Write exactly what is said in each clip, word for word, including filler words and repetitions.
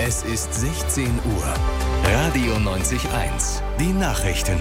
Es ist sechzehn Uhr. Radio neunzig Komma eins. Die Nachrichten.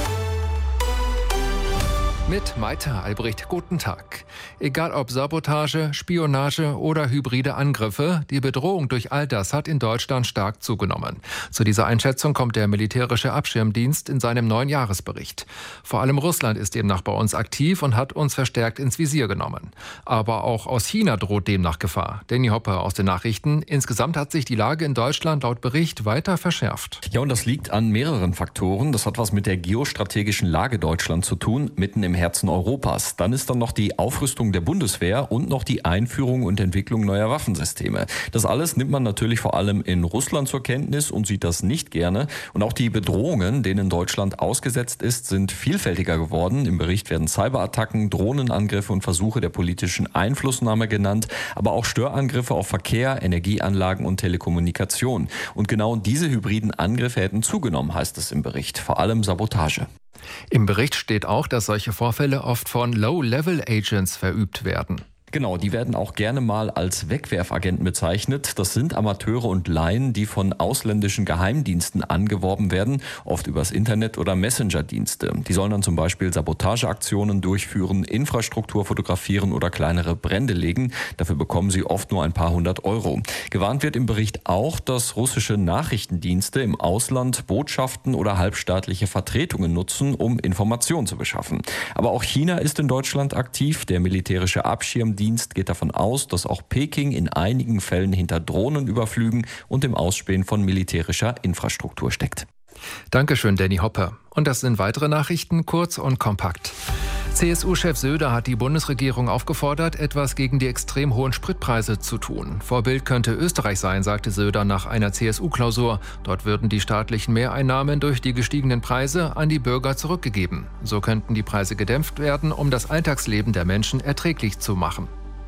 Mit Maita Albrecht, guten Tag. Egal ob Sabotage, Spionage oder hybride Angriffe, die Bedrohung durch all das hat in Deutschland stark zugenommen. Zu dieser Einschätzung kommt der militärische Abschirmdienst in seinem neuen Jahresbericht. Vor allem Russland ist demnach bei uns aktiv und hat uns verstärkt ins Visier genommen. Aber auch aus China droht demnach Gefahr. Danny Hoppe aus den Nachrichten. Insgesamt hat sich die Lage in Deutschland laut Bericht weiter verschärft. Ja, und das liegt an mehreren Faktoren. Das hat was mit der geostrategischen Lage Deutschlands zu tun, mitten im Herzen Europas. Dann ist dann noch die Aufrüstung der Bundeswehr und noch die Einführung und Entwicklung neuer Waffensysteme. Das alles nimmt man natürlich vor allem in Russland zur Kenntnis und sieht das nicht gerne. Und auch die Bedrohungen, denen Deutschland ausgesetzt ist, sind vielfältiger geworden. Im Bericht werden Cyberattacken, Drohnenangriffe und Versuche der politischen Einflussnahme genannt, aber auch Störangriffe auf Verkehr, Energieanlagen und Telekommunikation. Und genau diese hybriden Angriffe hätten zugenommen, heißt es im Bericht. Vor allem Sabotage. Im Bericht steht auch, dass solche Vorfälle oft von Low-Level-Agents verübt werden. Genau, die werden auch gerne mal als Wegwerfagenten bezeichnet. Das sind Amateure und Laien, die von ausländischen Geheimdiensten angeworben werden, oft übers Internet oder Messenger-Dienste. Die sollen dann zum Beispiel Sabotageaktionen durchführen, Infrastruktur fotografieren oder kleinere Brände legen. Dafür bekommen sie oft nur ein paar hundert Euro. Gewarnt wird im Bericht auch, dass russische Nachrichtendienste im Ausland Botschaften oder halbstaatliche Vertretungen nutzen, um Informationen zu beschaffen. Aber auch China ist in Deutschland aktiv. Der militärische Abschirmdienst Dienst geht davon aus, dass auch Peking in einigen Fällen hinter Drohnenüberflügen und dem Ausspähen von militärischer Infrastruktur steckt. Dankeschön, Danny Hoppe. Und das sind weitere Nachrichten, kurz und kompakt. C S U-Chef Söder hat die Bundesregierung aufgefordert, etwas gegen die extrem hohen Spritpreise zu tun. Vorbild könnte Österreich sein, sagte Söder nach einer C S U-Klausur. Dort würden die staatlichen Mehreinnahmen durch die gestiegenen Preise an die Bürger zurückgegeben. So könnten die Preise gedämpft werden, um das Alltagsleben der Menschen erträglich zu machen.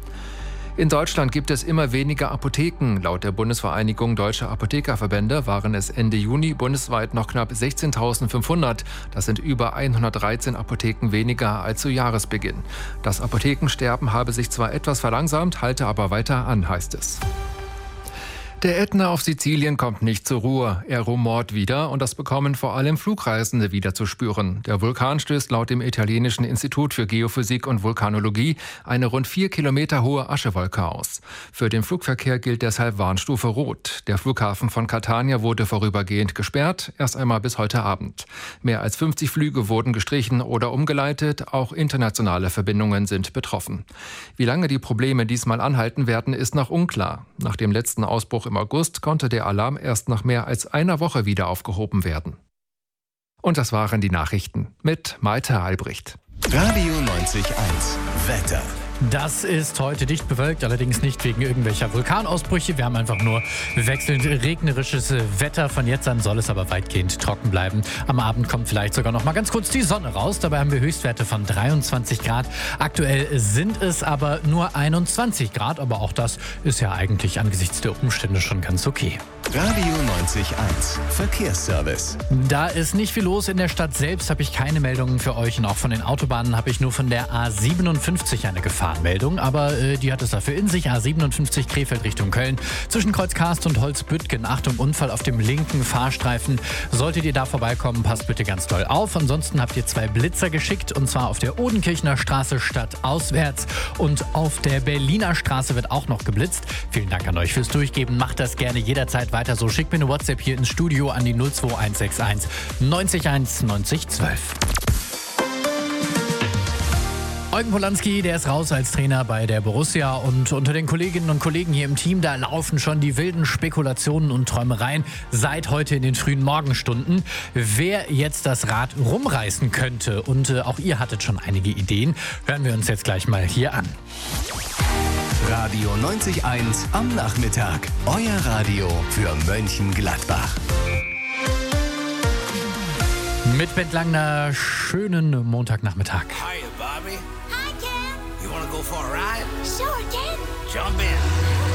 In Deutschland gibt es immer weniger Apotheken. Laut der Bundesvereinigung Deutscher Apothekerverbände waren es Ende Juni bundesweit noch knapp sechzehntausendfünfhundert. Das sind über hundertdreizehn Apotheken weniger als zu Jahresbeginn. Das Apothekensterben habe sich zwar etwas verlangsamt, halte aber weiter an, heißt es. Der Ätna auf Sizilien kommt nicht zur Ruhe. Er rumort wieder und das bekommen vor allem Flugreisende wieder zu spüren. Der Vulkan stößt laut dem italienischen Institut für Geophysik und Vulkanologie eine rund vier Kilometer hohe Aschewolke aus. Für den Flugverkehr gilt deshalb Warnstufe Rot. Der Flughafen von Catania wurde vorübergehend gesperrt, erst einmal bis heute Abend. Mehr als fünfzig Flüge wurden gestrichen oder umgeleitet, auch internationale Verbindungen sind betroffen. Wie lange die Probleme diesmal anhalten werden, ist noch unklar. Nach dem letzten Ausbruch im August konnte der Alarm erst nach mehr als einer Woche wieder aufgehoben werden. Und das waren die Nachrichten mit Maita Albrecht. Radio neunzig Komma eins. Wetter. Das ist heute dicht bewölkt, allerdings nicht wegen irgendwelcher Vulkanausbrüche. Wir haben einfach nur wechselnd regnerisches Wetter. Von jetzt an soll es aber weitgehend trocken bleiben. Am Abend kommt vielleicht sogar noch mal ganz kurz die Sonne raus. Dabei haben wir Höchstwerte von dreiundzwanzig Grad. Aktuell sind es aber nur einundzwanzig Grad. Aber auch das ist ja eigentlich angesichts der Umstände schon ganz okay. Radio neunzig Komma eins. Verkehrsservice. Da ist nicht viel los. In der Stadt selbst habe ich keine Meldungen für euch. Und auch von den Autobahnen habe ich nur von der A siebenundfünfzig eine Gefahrenmeldung. Aber äh, die hat es dafür in sich. A siebenundfünfzig Krefeld Richtung Köln. Zwischen Kreuzkarst und Holzbüttgen. Achtung, Unfall auf dem linken Fahrstreifen. Solltet ihr da vorbeikommen, passt bitte ganz doll auf. Ansonsten habt ihr zwei Blitzer geschickt. Und zwar auf der Odenkirchner Straße stadtauswärts. Und auf der Berliner Straße wird auch noch geblitzt. Vielen Dank an euch fürs Durchgeben. Macht das gerne jederzeit weiter so. Schickt mir eine WhatsApp hier ins Studio an die null zwei eins sechs eins neunzig eins neunzig zwölf. Eugen Polanski, der ist raus als Trainer bei der Borussia und unter den Kolleginnen und Kollegen hier im Team, da laufen schon die wilden Spekulationen und Träumereien seit heute in den frühen Morgenstunden, wer jetzt das Rad rumreißen könnte. Und äh, auch ihr hattet schon einige Ideen. Hören wir uns jetzt gleich mal hier an. Radio neunzig Komma eins am Nachmittag. Euer Radio für Mönchengladbach. Mit Bent Langner, schönen Montagnachmittag. Hiya, Bobby. Hi, Ken. You wanna go for a ride? Sure, Ken. Jump in.